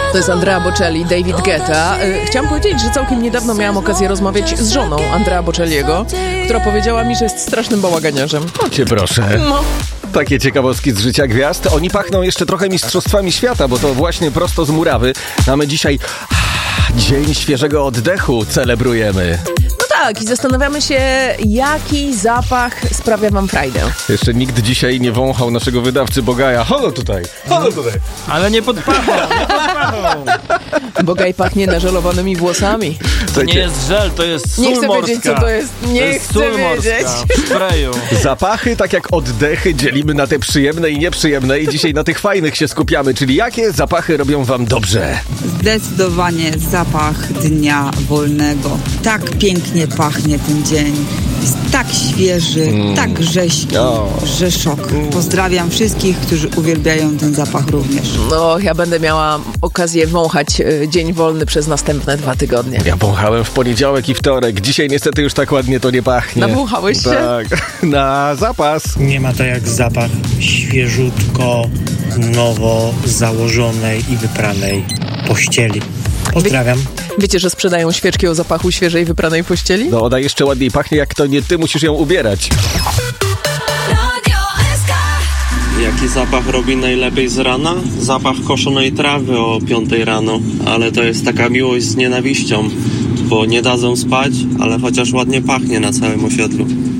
To jest Andrea Bocelli, David Guetta. Chciałam powiedzieć, że całkiem niedawno miałam okazję rozmawiać z żoną Andrea Bocelliego, która powiedziała mi, że jest strasznym bałaganiarzem. O cię proszę. No. Takie ciekawostki z życia gwiazd. Oni pachną jeszcze trochę mistrzostwami świata, bo to właśnie prosto z murawy. Mamy dzisiaj Dzień Świeżego Oddechu celebrujemy. No tak, i zastanawiamy się, jaki zapach sprawia wam frajdę. Jeszcze nikt dzisiaj nie wąchał naszego wydawcy Bogaja. Halo tutaj, halo tutaj. Ale nie pod pachą, nie pod pachą. Bogaj pachnie nażelowanymi włosami. To nie jest żel, to jest sól Nie chcę morska. wiedzieć, co to jest. Nie chcę wiedzieć. W sprayu. Zapachy, tak jak oddechy, dzielimy na te przyjemne i nieprzyjemne i dzisiaj na tych fajnych się skupiamy, czyli jakie zapachy robią wam dobrze? Zdecydowanie zapach dnia wolnego. Tak pięknie pachnie ten dzień. Jest tak świeży, tak rześki, że szok. Pozdrawiam wszystkich, którzy uwielbiają ten zapach również. No, ja będę miała okazję wąchać dzień wolny przez następne 2 tygodnie. Ja wąchałem w poniedziałek i wtorek. Dzisiaj niestety już tak ładnie to nie pachnie. Nawąchałeś się? Tak, na zapas. Nie ma to jak zapach świeżutko, nowo założonej i wypranej pościeli. Pozdrawiam. Wiecie, że sprzedają świeczki o zapachu świeżej wypranej pościeli? No ona jeszcze ładniej pachnie, jak to nie ty musisz ją ubierać. Jaki zapach robi najlepiej z rana? Zapach koszonej trawy o 5 rano. Ale to jest taka miłość z nienawiścią, bo nie dadzą spać, ale chociaż ładnie pachnie na całym osiedlu.